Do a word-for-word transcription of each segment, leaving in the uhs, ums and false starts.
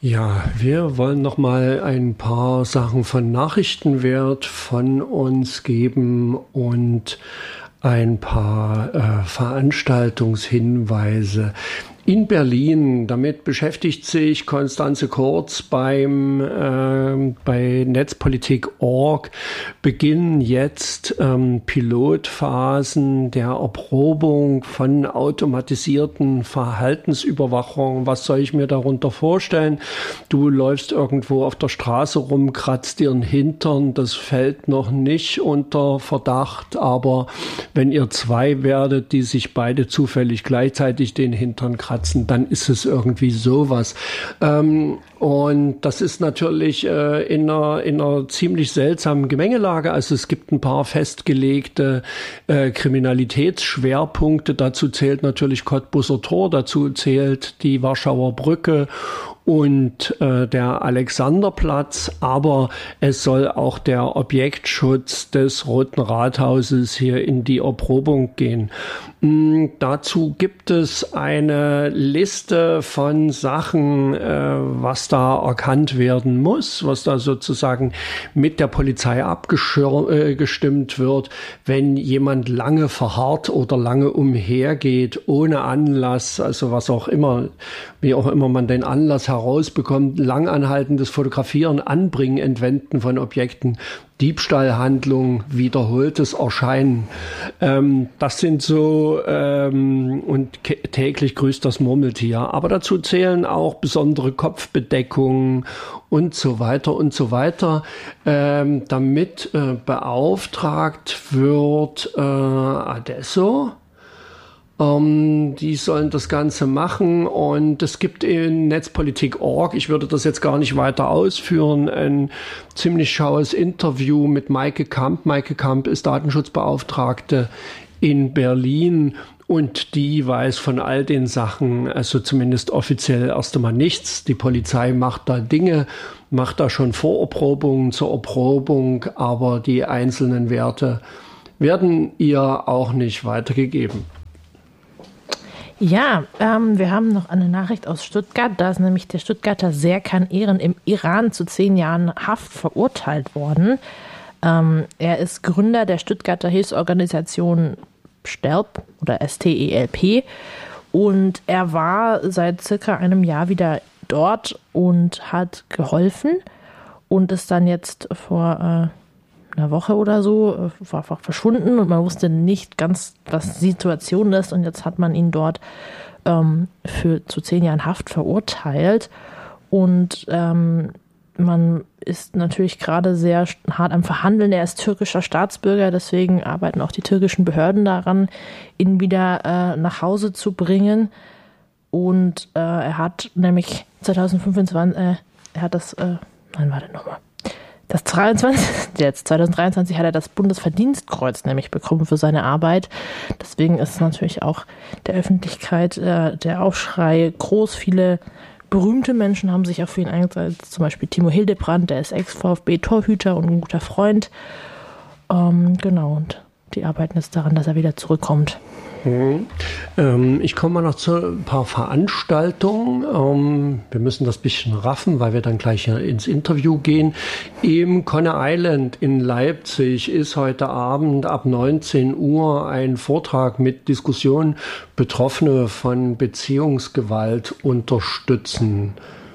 Ja, wir wollen noch mal ein paar Sachen von Nachrichtenwert von uns geben und ein paar äh, Veranstaltungshinweise. In Berlin, damit beschäftigt sich Konstanze Kurz beim äh, bei Netzpolitik Punkt org, beginnen jetzt ähm, Pilotphasen der Erprobung von automatisierten Verhaltensüberwachung. Was soll ich mir darunter vorstellen? Du läufst irgendwo auf der Straße rum, kratzt dir den Hintern, das fällt noch nicht unter Verdacht, aber wenn ihr zwei werdet, die sich beide zufällig gleichzeitig den Hintern kratzen, dann ist es irgendwie sowas. Ähm, und das ist natürlich äh, in, einer, in einer ziemlich seltsamen Gemengelage. Also es gibt ein paar festgelegte äh, Kriminalitätsschwerpunkte. Dazu zählt natürlich Cottbuser Tor, dazu zählt die Warschauer Brücke und äh, der Alexanderplatz, aber es soll auch der Objektschutz des Roten Rathauses hier in die Erprobung gehen. Mm, dazu gibt es eine Liste von Sachen, äh, was da erkannt werden muss, was da sozusagen mit der Polizei abgestimmt wird, wenn jemand lange verharrt oder lange umhergeht, ohne Anlass, also was auch immer, wie auch immer man den Anlass herausbekommt, langanhaltendes Fotografieren, Anbringen, Entwenden von Objekten, Diebstahlhandlung, wiederholtes Erscheinen. Ähm, das sind so, ähm, und täglich grüßt das Murmeltier. Aber dazu zählen auch besondere Kopfbedeckungen und so weiter und so weiter, ähm, damit äh, beauftragt wird äh, Adesso. Um, die sollen das Ganze machen und es gibt in Netzpolitik Punkt org, ich würde das jetzt gar nicht weiter ausführen, ein ziemlich schaues Interview mit Maike Kamp. Maike Kamp ist Datenschutzbeauftragte in Berlin und die weiß von all den Sachen, also zumindest offiziell erst einmal nichts. Die Polizei macht da Dinge, macht da schon Vorerprobungen zur Erprobung, aber die einzelnen Werte werden ihr auch nicht weitergegeben. Ja, ähm, wir haben noch eine Nachricht aus Stuttgart. Da ist nämlich der Stuttgarter Serkan Ehren im Iran zu zehn Jahren Haft verurteilt worden. Ähm, er ist Gründer der Stuttgarter Hilfsorganisation STELP oder S T E L P und er war seit circa einem Jahr wieder dort und hat geholfen und ist dann jetzt vor äh, einer Woche oder so, war einfach verschwunden und man wusste nicht ganz, was die Situation ist und jetzt hat man ihn dort ähm, für zu zehn Jahren Haft verurteilt und ähm, man ist natürlich gerade sehr hart am Verhandeln. Er ist türkischer Staatsbürger, deswegen arbeiten auch die türkischen Behörden daran, ihn wieder äh, nach Hause zu bringen und äh, er hat nämlich zwanzig fünfundzwanzig, äh, er hat das, äh, nein, warte nochmal, Das dreiundzwanzig, jetzt zwanzig dreiundzwanzig hat er das Bundesverdienstkreuz nämlich bekommen für seine Arbeit. Deswegen ist natürlich auch der Öffentlichkeit äh, der Aufschrei groß. Viele berühmte Menschen haben sich auch für ihn eingesetzt. Zum Beispiel Timo Hildebrand, der ist Ex-V fB Torhüter und ein guter Freund. Ähm, genau, und die arbeiten jetzt daran, dass er wieder zurückkommt. Mhm. Ähm, ich komme mal noch zu ein paar Veranstaltungen. Ähm, wir müssen das bisschen raffen, weil wir dann gleich ins Interview gehen. Im Conner Island in Leipzig ist heute Abend ab neunzehn Uhr ein Vortrag mit Diskussion Betroffene von Beziehungsgewalt unterstützen.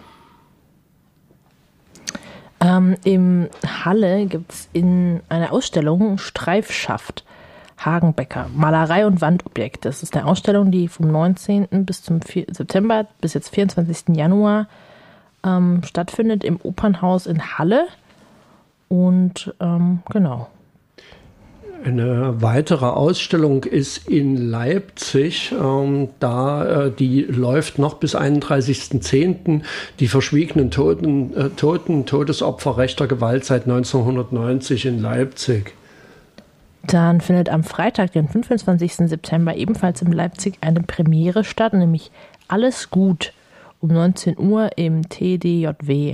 Ähm, Im Halle gibt es in einer Ausstellung Streifschaft Hagenbecker, Malerei und Wandobjekt. Das ist eine Ausstellung, die vom neunzehnten bis zum September bis jetzt vierundzwanzigsten Januar ähm, stattfindet im Opernhaus in Halle. Und ähm, genau. Eine weitere Ausstellung ist in Leipzig, ähm, da äh, die läuft noch bis einunddreißigsten zehnten Die verschwiegenen Toten, äh, Toten, Todesopfer rechter Gewalt seit neunzehnhundertneunzig in Leipzig. Dann findet am Freitag, den fünfundzwanzigsten September, ebenfalls in Leipzig eine Premiere statt, nämlich Alles gut um neunzehn Uhr im T D J W.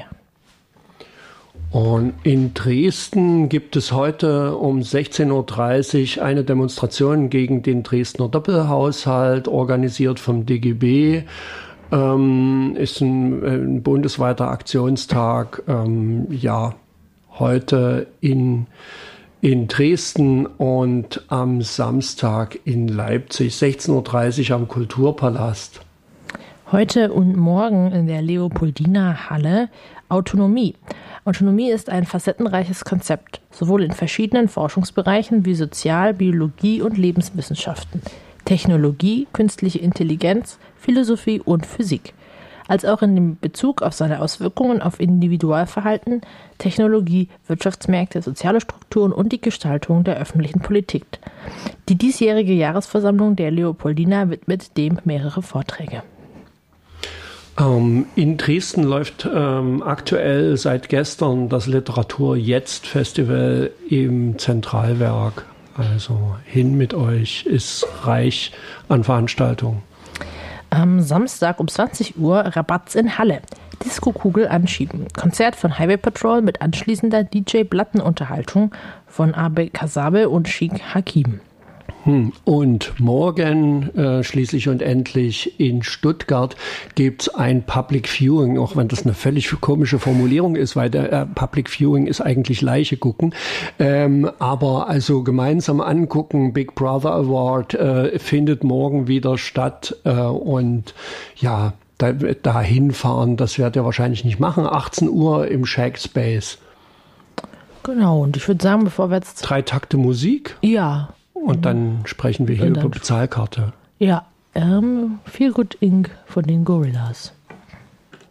Und in Dresden gibt es heute um sechzehn Uhr dreißig eine Demonstration gegen den Dresdner Doppelhaushalt, organisiert vom D G B. ähm, ist ein, ein bundesweiter Aktionstag, ähm, ja, heute in, in Dresden und am Samstag in Leipzig, sechzehn Uhr dreißig am Kulturpalast. Heute und morgen in der Leopoldina-Halle Autonomie. Autonomie ist ein facettenreiches Konzept, sowohl in verschiedenen Forschungsbereichen wie Sozial-, Biologie und Lebenswissenschaften, Technologie, künstliche Intelligenz, Philosophie und Physik, als auch in dem Bezug auf seine Auswirkungen auf Individualverhalten, Technologie, Wirtschaftsmärkte, soziale Strukturen und die Gestaltung der öffentlichen Politik. Die diesjährige Jahresversammlung der Leopoldina widmet dem mehrere Vorträge. Ähm, in Dresden läuft ähm, aktuell seit gestern das Literatur Jetzt Festival im Zentralwerk. Also hin mit euch, ist reich an Veranstaltungen. Am Samstag um zwanzig Uhr Rabatz in Halle. Disco-Kugel anschieben. Konzert von Highway Patrol mit anschließender D J-Plattenunterhaltung von Abe Kasabe und Sheikh Hakim. Und morgen äh, schließlich und endlich in Stuttgart gibt's ein Public Viewing, auch wenn das eine völlig komische Formulierung ist, weil der äh, Public Viewing ist eigentlich Leiche gucken. Ähm, aber also gemeinsam angucken, Big Brother Award äh, findet morgen wieder statt äh, und ja, da, da hinfahren, das werdet ihr wahrscheinlich nicht machen. achtzehn Uhr im Shack Space. Genau, und ich würde sagen, bevor wir jetzt... Drei Takte Musik? Ja. Und dann sprechen wir hier über Bezahlkarte. Ja, ähm, Feel Good Incorporated von den Gorillas.